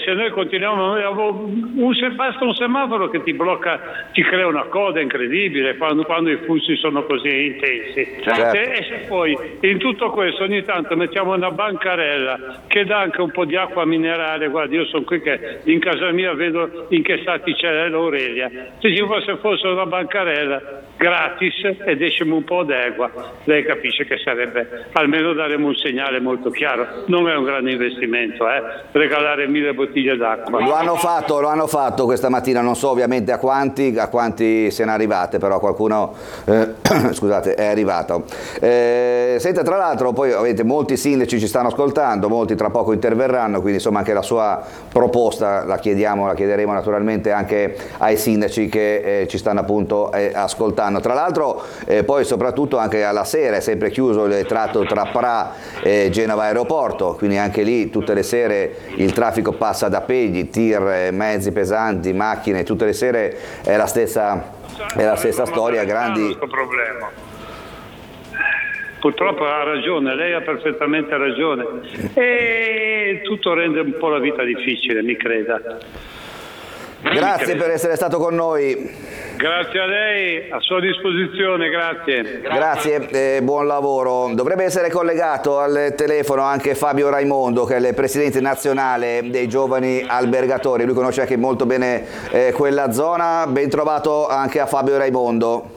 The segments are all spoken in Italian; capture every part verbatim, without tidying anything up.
se noi continuiamo, un, se basta un semaforo che ti blocca, ti crea una coda incredibile quando, quando i flussi sono così intensi. Certo. E, e se poi in tutto questo ogni tanto mettiamo una bancarella che dà anche un po' di acqua minerale, guardi, io sono qui che in casa mia vedo in che stati c'è l'Aurelia, se ci fosse, fosse una bancarella gratis e decimo un po' d'acqua, lei capisce che sarebbe, almeno daremo un segnale molto chiaro. Non è un grande investimento, eh? Regalare mille bottiglie d'acqua. Lo hanno fatto, lo hanno fatto questa mattina, non so ovviamente a quanti, a quanti siano arrivate, però qualcuno eh, scusate, è arrivato. Eh, senta, tra l'altro poi ovviamente molti sindaci ci stanno ascoltando, molti tra poco interverranno, quindi insomma anche la sua proposta la chiediamo, la chiederemo naturalmente anche ai sindaci che eh, ci stanno appunto eh, ascoltando. Tra l'altro eh, poi soprattutto anche alla sera è sempre chiuso il tratto tra Pra e Genova Aeroporto, quindi anche lì tutte le sere il traffico passa da pegli, tir, mezzi pesanti, macchine, tutte le sere è la stessa, è la stessa storia, grandi... problema. Purtroppo ha ragione, lei ha perfettamente ragione e tutto rende un po' la vita difficile, mi creda. Grazie per essere stato con noi. Grazie a lei, a sua disposizione, grazie. Grazie e eh, buon lavoro. Dovrebbe essere collegato al telefono anche Fabio Raimondo, che è il presidente nazionale dei giovani albergatori. Lui conosce anche molto bene eh, quella zona. Ben trovato anche a Fabio Raimondo.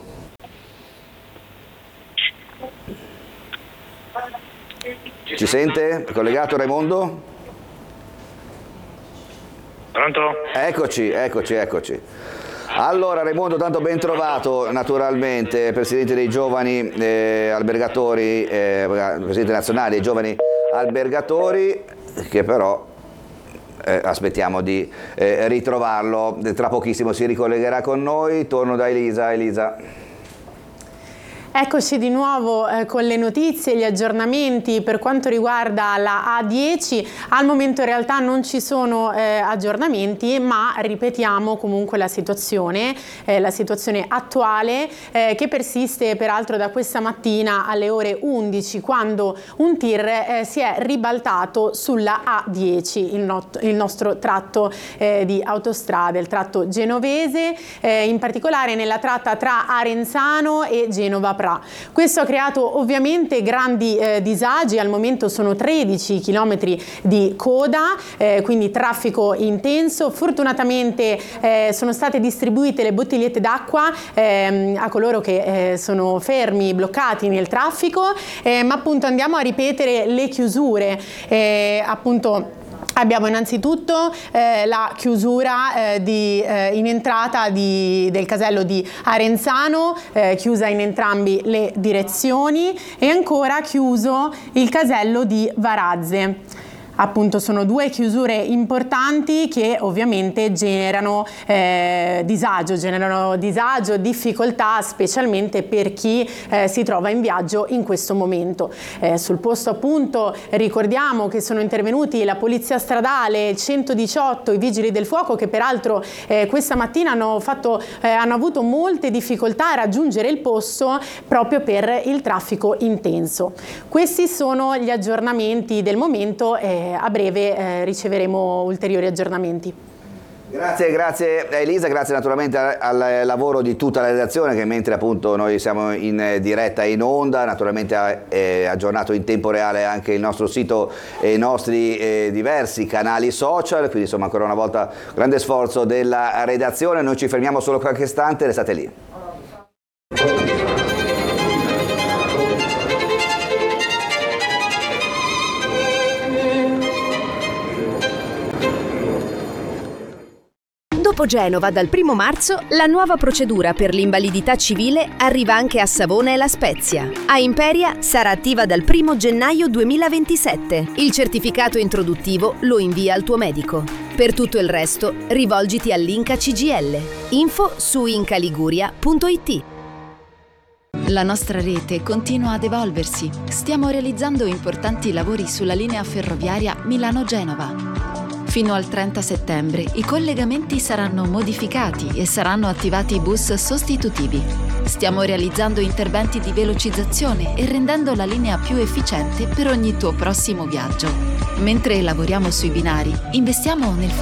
Ci sente? È collegato Raimondo? Pronto? Eccoci, eccoci, eccoci. Allora Raimondo, tanto ben trovato naturalmente, presidente dei giovani eh, albergatori, eh, presidente nazionale dei giovani albergatori, che però eh, aspettiamo di eh, ritrovarlo, tra pochissimo si ricollegherà con noi. Torno da Elisa. Elisa. Eccoci di nuovo eh, con le notizie, gli aggiornamenti per quanto riguarda la A dieci. Al momento in realtà non ci sono eh, aggiornamenti, ma ripetiamo comunque la situazione, eh, la situazione attuale eh, che persiste peraltro da questa mattina alle ore undici, quando un tir eh, si è ribaltato sulla A dieci, il, not il nostro tratto eh, di autostrada, il tratto genovese, eh, in particolare nella tratta tra Arenzano e Genova. Questo ha creato ovviamente grandi eh, disagi, al momento sono tredici chilometri di coda, eh, quindi traffico intenso. Fortunatamente eh, sono state distribuite le bottigliette d'acqua eh, a coloro che eh, sono fermi, bloccati nel traffico, eh, ma appunto andiamo a ripetere le chiusure, eh, appunto. Abbiamo innanzitutto eh, la chiusura eh, di, eh, in entrata di, del casello di Arenzano, eh, chiusa in entrambi le direzioni, e ancora chiuso il casello di Varazze. Appunto sono due chiusure importanti che ovviamente generano eh, disagio, generano disagio, difficoltà, specialmente per chi eh, si trova in viaggio in questo momento. Eh, sul posto appunto ricordiamo che sono intervenuti la Polizia Stradale, il centodiciotto, i Vigili del Fuoco, che peraltro eh, questa mattina hanno, fatto, eh, hanno avuto molte difficoltà a raggiungere il posto proprio per il traffico intenso. Questi sono gli aggiornamenti del momento. Eh, a breve eh, riceveremo ulteriori aggiornamenti. Grazie, grazie Elisa, grazie naturalmente al lavoro di tutta la redazione che mentre appunto noi siamo in diretta in onda naturalmente ha eh, aggiornato in tempo reale anche il nostro sito e i nostri eh, diversi canali social, quindi insomma ancora una volta grande sforzo della redazione. Noi ci fermiamo solo qualche istante, restate lì. Dopo Genova, dal primo marzo, la nuova procedura per l'invalidità civile arriva anche a Savona e La Spezia. A Imperia sarà attiva dal primo gennaio duemilaventisette. Il certificato introduttivo lo invia al tuo medico. Per tutto il resto, rivolgiti all'Inca C G L. Info su incaliguria punto it. La nostra rete continua ad evolversi. Stiamo realizzando importanti lavori sulla linea ferroviaria Milano-Genova. Fino al trenta settembre i collegamenti saranno modificati e saranno attivati bus sostitutivi. Stiamo realizzando interventi di velocizzazione e rendendo la linea più efficiente per ogni tuo prossimo viaggio. Mentre lavoriamo sui binari, investiamo nel